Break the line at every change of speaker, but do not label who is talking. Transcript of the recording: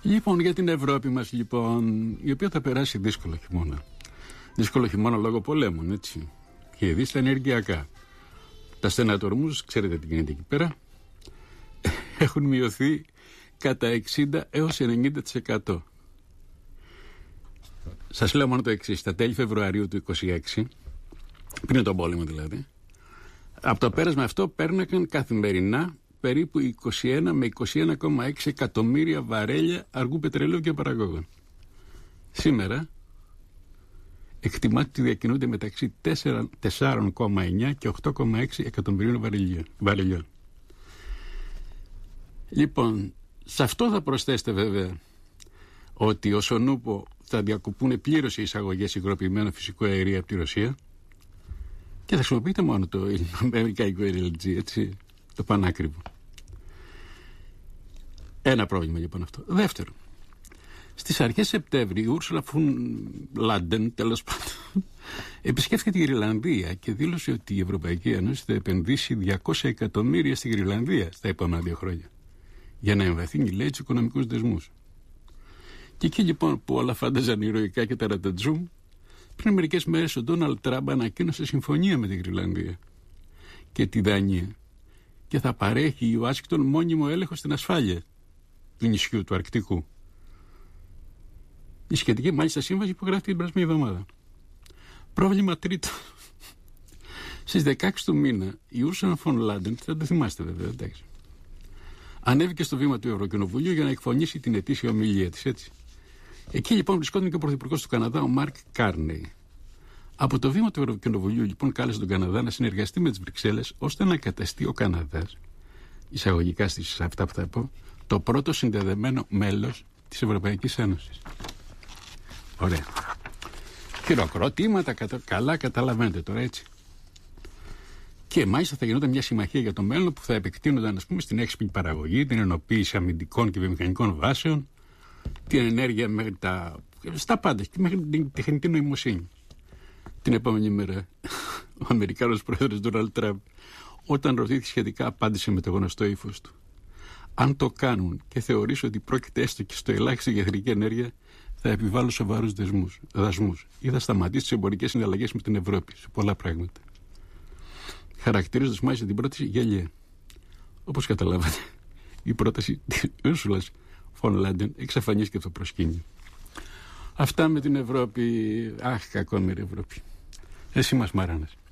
Λοιπόν, για την Ευρώπη μας, λοιπόν, η οποία θα περάσει δύσκολο χειμώνα. Δύσκολο χειμώνα λόγω πολέμων, έτσι. Και δει στα ενεργειακά. Τα στενατορμούς, ξέρετε τι γίνεται εκεί πέρα, έχουν μειωθεί κατά 60 έως 90%. Σας λέω μόνο το εξής. Στα τέλη Φεβρουαρίου του 26, πριν τον πόλεμο δηλαδή, από το πέρασμα αυτό πέρνακαν καθημερινά περίπου 21 με 21,6 εκατομμύρια βαρέλια αργού πετρελαίου και παραγόγων. Σήμερα εκτιμάται ότι διακινούνται μεταξύ 4,9 και 8,6 εκατομμυρίων βαρελιών. Λοιπόν, σε αυτό θα προσθέσετε βέβαια ότι όσον ούπο θα διακοπούν πλήρως οι εισαγωγές υγροποιημένου φυσικού αερίου από τη Ρωσία και θα χρησιμοποιείτε μόνο το αμερικανικό LNG, έτσι, το πανάκριβο. Ένα πρόβλημα λοιπόν αυτό. Δεύτερο, στις αρχές Σεπτέμβρη η Ούρσουλα φον Λάντεν, τέλος πάντων, επισκέφθηκε τη Γροιλανδία και δήλωσε ότι η Ευρωπαϊκή Ένωση θα επενδύσει 200 εκατομμύρια στη Γροιλανδία στα επόμενα 2 χρόνια για να εμβαθύνει, λέει, τους οικονομικούς δεσμούς. Και εκεί λοιπόν που όλα φάνταζαν ηρωικά και ταρατατζούμ, πριν μερικές μέρες ο Ντόναλντ Τραμπ ανακοίνωσε συμφωνία με τη Γροιλανδία και τη Δανία και θα παρέχει η Ουάσιγκτον μόνιμο έλεγχο στην ασφάλεια του νησιού του Αρκτικού. Η σχετική μάλιστα σύμβαση υπογράφηκε την περασμένη εβδομάδα. Πρόβλημα τρίτο. Στις 16 του μήνα η Ούρσουλα φον Λάντεν, θα το θυμάστε βέβαια, εντάξει, ανέβηκε στο βήμα του Ευρωκοινοβουλίου για να εκφωνήσει την ετήσια ομιλία της, έτσι. Εκεί λοιπόν βρισκόταν και ο Πρωθυπουργός του Καναδά, ο Μαρκ Κάρνεϊ. Από το βήμα του Ευρωκοινοβουλίου λοιπόν κάλεσε τον Καναδά να συνεργαστεί με τις Βρυξέλλες ώστε να καταστεί ο Καναδάς, εισαγωγικά στις αυτά που θα πω, το πρώτο συνδεδεμένο μέλος της Ευρωπαϊκής Ένωσης. Ωραία. Χειροκροτήματα, καλά καταλαβαίνετε τώρα, έτσι. Και μάλιστα θα γινόταν μια συμμαχία για το μέλλον που θα επεκτείνονταν, ας πούμε, στην έξυπνη παραγωγή, την ενοποίηση αμυντικών και βιομηχανικών βάσεων, την ενέργεια μέχρι στα πάντα, μέχρι την τεχνητή νοημοσύνη. Την επόμενη μέρα, ο Αμερικάνος πρόεδρος Ντόναλντ Τραμπ, όταν ρωτήθηκε σχετικά, απάντησε με το γνωστό ύφος του. Αν το κάνουν και θεωρήσω ότι πρόκειται έστω και στο ελάχιστο για εθνική ενέργεια, θα επιβάλλω σοβαρούς δασμούς ή θα σταματήσω τις εμπορικές συναλλαγές με την Ευρώπη σε πολλά πράγματα. Χαρακτηρίζοντας μάλιστα την πρόταση γελία. Όπως καταλάβατε, η πρόταση της Ούρσουλας φον Λάντεν εξαφανίστηκε από το προσκήνιο. Αυτά με την Ευρώπη. Αχ, κακό με την Ευρώπη. Εσύ μας μαράνας.